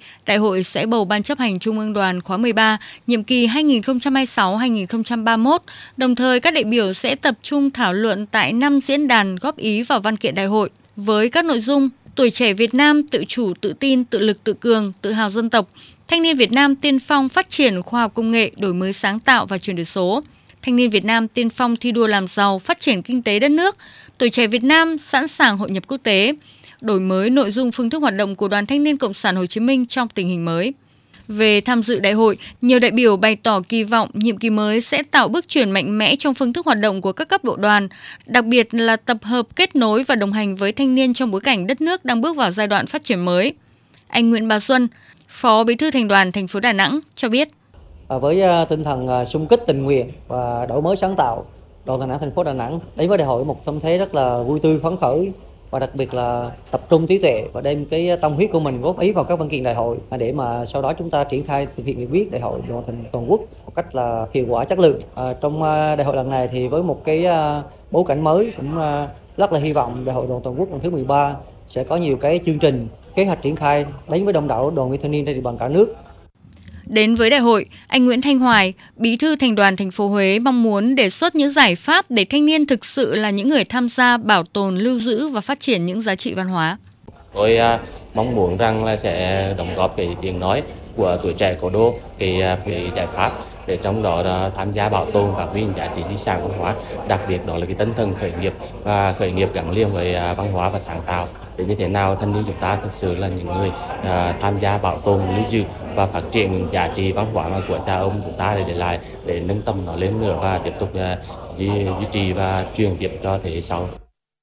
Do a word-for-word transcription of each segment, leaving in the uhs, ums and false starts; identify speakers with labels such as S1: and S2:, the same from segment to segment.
S1: Đại hội sẽ bầu Ban chấp hành Trung ương Đoàn khóa mười ba, nhiệm kỳ hai nghìn không trăm hai mươi sáu đến hai nghìn không trăm ba mươi mốt. Đồng thời, các đại biểu sẽ tập trung thảo luận tại năm diễn đàn góp ý vào văn kiện đại hội với các nội dung: tuổi trẻ Việt Nam tự chủ, tự tin, tự lực, tự cường, tự hào dân tộc; thanh niên Việt Nam tiên phong phát triển khoa học công nghệ, đổi mới sáng tạo và chuyển đổi số; thanh niên Việt Nam tiên phong thi đua làm giàu, phát triển kinh tế đất nước; tuổi trẻ Việt Nam sẵn sàng hội nhập quốc tế; đổi mới nội dung phương thức hoạt động của Đoàn Thanh niên Cộng sản Hồ Chí Minh trong tình hình mới. Về tham dự đại hội, nhiều đại biểu bày tỏ kỳ vọng nhiệm kỳ mới sẽ tạo bước chuyển mạnh mẽ trong phương thức hoạt động của các cấp bộ đoàn, đặc biệt là tập hợp, kết nối và đồng hành với thanh niên trong bối cảnh đất nước đang bước vào giai đoạn phát triển mới. Anh Nguyễn Bá Xuân, Phó Bí thư Thành đoàn thành phố Đà Nẵng cho biết:
S2: Với tinh thần xung kích, tình nguyện và đổi mới sáng tạo, Đoàn Thanh niên thành phố Đà Nẵng đến với đại hội một tâm thế rất là vui tươi, phấn khởi, và đặc biệt là tập trung trí tuệ và đem cái tâm huyết của mình góp ý vào các văn kiện đại hội để mà sau đó chúng ta triển khai thực hiện nghị quyết đại hội đoàn thành toàn quốc một cách là hiệu quả, chất lượng. À, trong đại hội lần này thì với một cái bối cảnh mới, cũng rất là hy vọng đại hội đoàn toàn quốc lần thứ mười ba sẽ có nhiều cái chương trình, kế hoạch triển khai đến với đông đảo đoàn viên thanh niên trên địa bàn cả nước.
S1: Đến với đại hội, anh Nguyễn Thanh Hoài, Bí thư Thành đoàn thành phố Huế mong muốn đề xuất những giải pháp để thanh niên thực sự là những người tham gia bảo tồn, lưu giữ và phát triển những giá trị văn hóa.
S3: Tôi uh, mong muốn rằng là sẽ đóng góp cái tiếng nói của tuổi trẻ cố đô, cái, cái giải pháp để trong đó uh, tham gia bảo tồn và phát huy giá trị di sản văn hóa, đặc biệt đó là cái tinh thần khởi nghiệp và khởi nghiệp gắn liền với uh, văn hóa và sáng tạo. Để như thế nào thanh niên chúng ta thực sự là những người uh, tham gia bảo tồn, lưu giữ và phát triển những giá trị văn hóa mà của cha ông chúng ta để để lại, để nâng tầm nó lên nữa và tiếp tục uh, duy, duy trì và truyền tiếp cho thế hệ sau.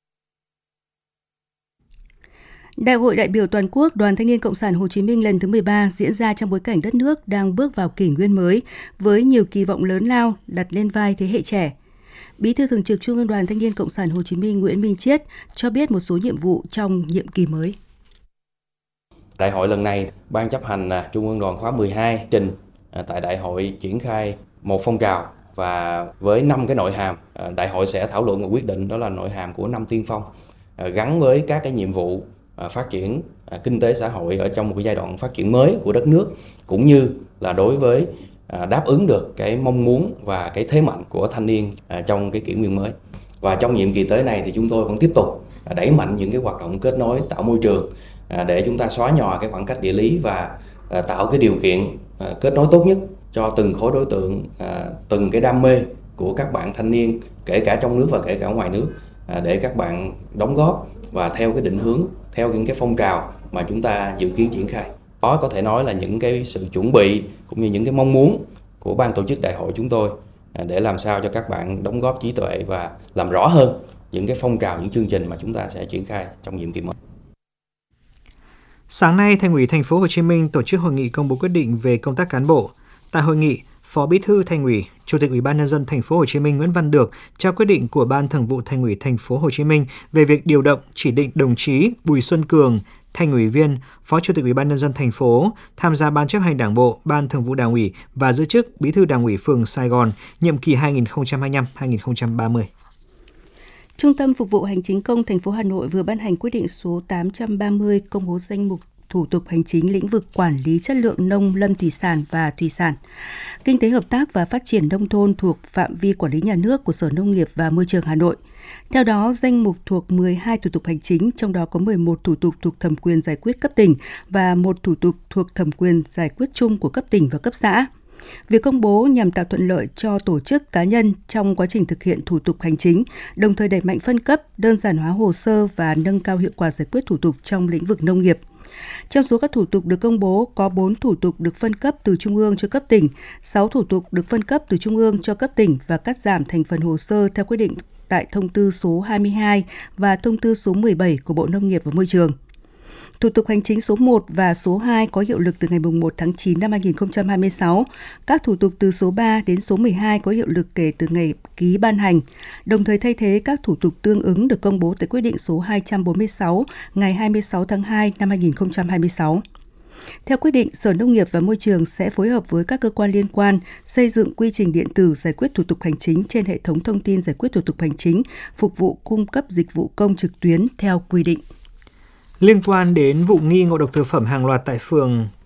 S4: Đại hội đại biểu toàn quốc Đoàn Thanh niên Cộng sản Hồ Chí Minh lần thứ mười ba diễn ra trong bối cảnh đất nước đang bước vào kỷ nguyên mới với nhiều kỳ vọng lớn lao đặt lên vai thế hệ trẻ. Bí thư Thường trực Trung ương Đoàn Thanh niên Cộng sản Hồ Chí Minh Nguyễn Minh Chiết cho biết một số nhiệm vụ trong nhiệm kỳ mới.
S5: Đại hội lần này, Ban chấp hành Trung ương Đoàn khóa mười hai trình tại đại hội triển khai một phong trào và với năm cái nội hàm. Đại hội sẽ thảo luận và quyết định đó là nội hàm của năm tiên phong gắn với các cái nhiệm vụ phát triển kinh tế xã hội ở trong một cái giai đoạn phát triển mới của đất nước, cũng như là đối với đáp ứng được cái mong muốn và cái thế mạnh của thanh niên trong cái kỷ nguyên mới. Và trong nhiệm kỳ tới này thì chúng tôi vẫn tiếp tục đẩy mạnh những cái hoạt động kết nối, tạo môi trường để chúng ta xóa nhòa cái khoảng cách địa lý và tạo cái điều kiện kết nối tốt nhất cho từng khối đối tượng, từng cái đam mê của các bạn thanh niên, kể cả trong nước và kể cả ngoài nước, để các bạn đóng góp và theo cái định hướng, theo những cái phong trào mà chúng ta dự kiến triển khai. Đó có thể nói là những cái sự chuẩn bị cũng như những cái mong muốn của ban tổ chức đại hội chúng tôi để làm sao cho các bạn đóng góp trí tuệ và làm rõ hơn những cái phong trào, những chương trình mà chúng ta sẽ triển khai trong nhiệm kỳ mới.
S6: Sáng nay, Thành ủy Thành phố Hồ Chí Minh tổ chức hội nghị công bố quyết định về công tác cán bộ. Tại hội nghị, Phó Bí thư Thành ủy, Chủ tịch Ủy ban nhân dân Thành phố Hồ Chí Minh Nguyễn Văn Được trao quyết định của Ban Thường vụ Thành ủy Thành phố Hồ Chí Minh về việc điều động, chỉ định đồng chí Bùi Xuân Cường, Thành ủy viên, Phó Chủ tịch Ủy ban nhân dân thành phố tham gia Ban chấp hành Đảng bộ, Ban Thường vụ Đảng ủy và giữ chức Bí thư Đảng ủy phường Sài Gòn, nhiệm kỳ hai nghìn không trăm hai mươi lăm đến hai nghìn không trăm ba mươi.
S4: Trung tâm Phục vụ Hành chính công thành phố Hà Nội vừa ban hành quyết định số tám trăm ba mươi công bố danh mục thủ tục hành chính lĩnh vực quản lý chất lượng nông lâm thủy sản và thủy sản, kinh tế hợp tác và phát triển nông thôn thuộc phạm vi quản lý nhà nước của Sở Nông nghiệp và Môi trường Hà Nội. Theo đó, danh mục thuộc mười hai thủ tục hành chính, trong đó có mười một thủ tục thuộc thẩm quyền giải quyết cấp tỉnh và một thủ tục thuộc thẩm quyền giải quyết chung của cấp tỉnh và cấp xã. Việc công bố nhằm tạo thuận lợi cho tổ chức cá nhân trong quá trình thực hiện thủ tục hành chính, đồng thời đẩy mạnh phân cấp, đơn giản hóa hồ sơ và nâng cao hiệu quả giải quyết thủ tục trong lĩnh vực nông nghiệp. Trong số các thủ tục được công bố, có bốn thủ tục được phân cấp từ Trung ương cho cấp tỉnh, sáu thủ tục được phân cấp từ Trung ương cho cấp tỉnh và cắt giảm thành phần hồ sơ theo quyết định tại Thông tư số hai mươi hai và Thông tư số mười bảy của Bộ Nông nghiệp và Môi trường. Thủ tục hành chính số một và số hai có hiệu lực từ ngày mùng một tháng chín năm hai nghìn không trăm hai mươi sáu. Các thủ tục từ số ba đến số mười hai có hiệu lực kể từ ngày ký ban hành, đồng thời thay thế các thủ tục tương ứng được công bố tại quyết định số hai trăm bốn mươi sáu ngày hai mươi sáu tháng hai năm hai nghìn không trăm hai mươi sáu. Theo quyết định, Sở Nông nghiệp và Môi trường sẽ phối hợp với các cơ quan liên quan xây dựng quy trình điện tử giải quyết thủ tục hành chính trên hệ thống thông tin giải quyết thủ tục hành chính, phục vụ cung cấp dịch vụ công trực tuyến theo quy định.
S6: Liên quan đến vụ nghi ngộ độc thực phẩm hàng loạt tại phường